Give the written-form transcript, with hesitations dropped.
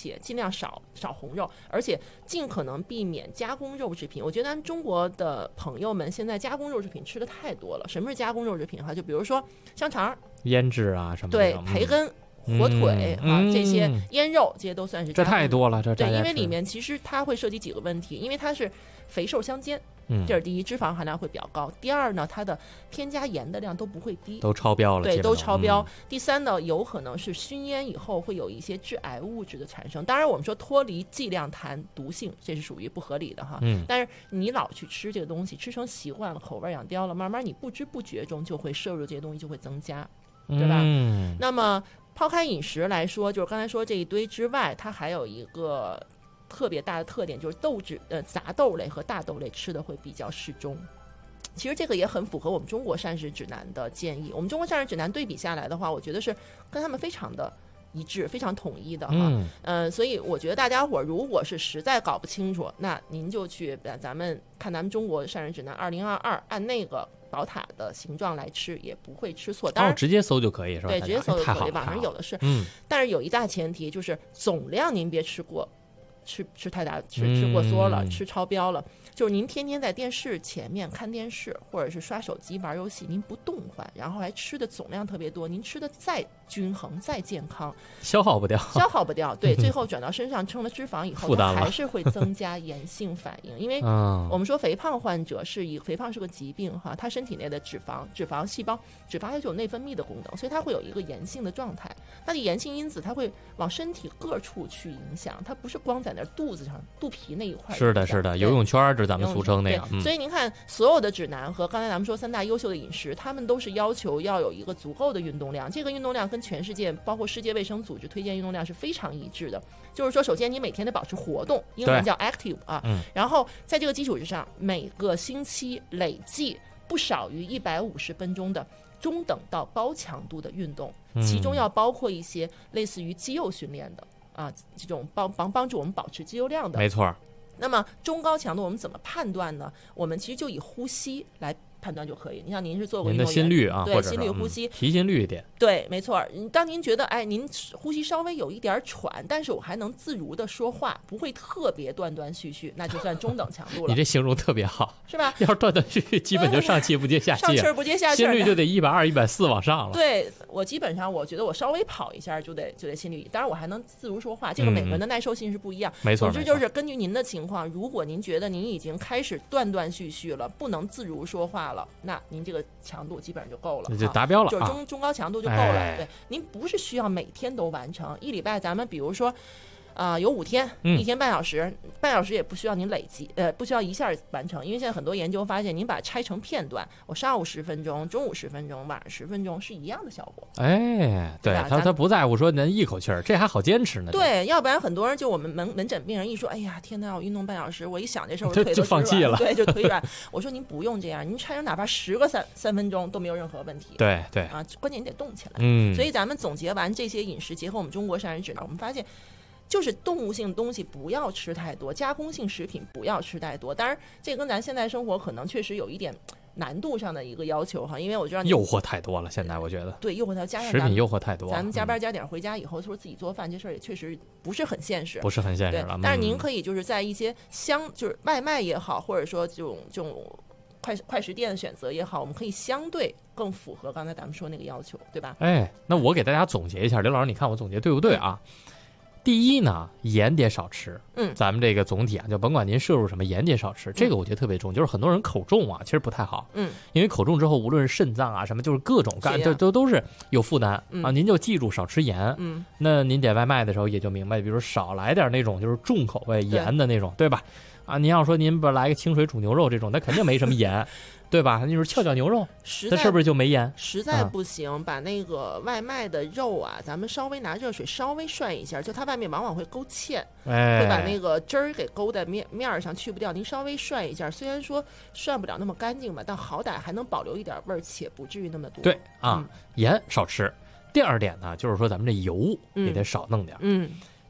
且尽量少红肉，而且尽可能避免加工肉制品。我觉得咱们中国的朋友们现在加工肉制品吃的太多了。什么是加工肉制品哈？就比如说香肠、 腌制啊什么的， 对，培根、火腿这些腌肉，这些都算是这太多了。 对，因为里面其实它会涉及几个问题，因为它是肥瘦相间。这是第一，脂肪含量会比较高。第二呢，它的添加盐的量都不会低， 都超标了。 对，都超标。第三呢，有可能是熏腌以后会有一些致癌物质的产生。当然，我们说脱离剂量谈毒性，这是属于不合理的哈。但是你老去吃这个东西，吃成习惯了，口味养刁了，慢慢你不知不觉中就会摄入这些东西就会增加，对吧？那么抛开饮食来说，就是刚才说这一堆之外，它还有一个特别大的特点，就是杂豆类和大豆类吃的会比较适中。其实这个也很符合我们中国膳食指南的建议。我们中国膳食指南对比下来的话，我觉得是跟他们非常的一致，非常统一的哈。所以我觉得大家伙如果是实在搞不清楚，那您就去咱们中国膳食指南2022按那个宝塔的形状来吃，也不会吃错。当然直接搜就可以是吧？ 对，直接搜就可以，网上有的是。但是有一大前提，就是总量您别吃过。吃太大，吃过缩了，吃超标了。就是您天天在电视前面看电视，或者是刷手机玩游戏，您不动换，然后还吃的总量特别多，您吃的再均衡再健康， 消耗不掉。 对，最后转到身上成了脂肪以后，它还是会增加炎性反应。因为我们说肥胖患者肥胖是个疾病哈，他身体内的脂肪细胞，脂肪有内分泌的功能，所以它会有一个炎性的状态。它的炎性因子它会往身体各处去影响，它不是光在那肚子上肚皮那一块。 是的，游泳圈就是咱们俗称那样。 所以您看，所有的指南和刚才咱们说3大优秀的饮食，他们都是要求要有一个足够的运动量。这个运动量跟全世界包括世界卫生组织推荐运动量是非常一致的。就是说，首先你每天得保持活动，英文叫 active 啊。然后在这个基础之上，每个星期累计不少于150分钟的中等到高强度的运动，其中要包括一些类似于肌肉训练的这种帮助我们保持肌肉量的。 没错。 那么中高强度我们怎么判断呢？我们其实就以呼吸来判断就可以。你像您是做过运动员， 您的心率啊， 对，心率呼吸， 提心率一点。 对，没错。当您觉得您呼吸稍微有一点喘，但是我还能自如的说话，不会特别断断续续，那就算中等强度了。 你这形容特别好， 是吧？ 要是断断续续，基本就上气不接下气， 上气儿不接下气， 心率就得120、140往上了。 对，我基本上我觉得我稍微跑一下就得心率，当然我还能自如说话，这个每个人的耐受性是不一样。 没错。 总之就是根据您的情况，如果您觉得您已经开始断断续续了，不能自如说话了，那您这个强度基本上就够了， 就达标了， 就是中高强度就够了。对，您不是需要每天都完成，一礼拜咱们比如说有5天，一天半小时也不需要您累积，不需要一下完成，因为现在很多研究发现，您把它拆成片段，我上午10分钟，中午10分钟，晚上10分钟是一样的效果。 对，他不在乎说您一口气儿，这还好坚持呢。 对，要不然很多人就我们门诊病人一说，哎呀，天哪，我运动半小时，我一想这事儿，我腿都就放弃了， 对，就腿软。我说您不用这样，您拆成哪怕10个3分钟都没有任何问题。 对关键你得动起来。所以咱们总结完这些饮食，结合我们中国膳食指南，我们发现。就是动物性的东西不要吃太多，加工性食品不要吃太多。当然，这跟咱现在生活可能确实有一点难度上的一个要求哈，因为我知道诱惑太多了。现在我觉得对诱惑太多，加上食品诱惑太多， 咱们加班加点回家以后，说自己做饭这事儿也确实不是很现实， 了。 但是您可以就是在一些就是外卖也好，或者说这种快食店的选择也好，我们可以相对更符合刚才咱们说那个要求，对吧？ 那我给大家总结一下，刘老师，你看我总结对不对啊？第一呢，盐得少吃。咱们这个总体就甭管您摄入什么，盐得少吃。这个我觉得特别重，就是很多人口重其实不太好。因为口重之后，无论是肾脏什么，就是各种都是有负担您就记住少吃盐。那您点外卖的时候也就明白，比如少来点那种就是重口味盐的那种，对吧？您要说您不来个清水煮牛肉这种，那肯定没什么盐。对吧？你说翘脚牛肉，它是不是就没盐？ 实在不行，把那个外卖的肉咱们稍微拿热水稍微涮一下，就它外面往往会勾芡，会把那个汁儿给勾在面上去不掉。您稍微涮一下，虽然说涮不了那么干净吧，但好歹还能保留一点味儿，且不至于那么多。 对盐少吃。第二点呢，就是说咱们这油也得少弄点。